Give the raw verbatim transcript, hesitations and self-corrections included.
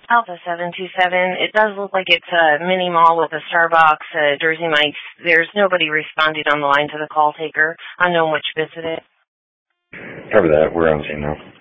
Alpha seven two seven. It does look like it's a mini mall with a Starbucks, a Jersey Mike's. There's nobody responding on the line to the call taker. Unknown which visit it. Cover that. We're on scene now.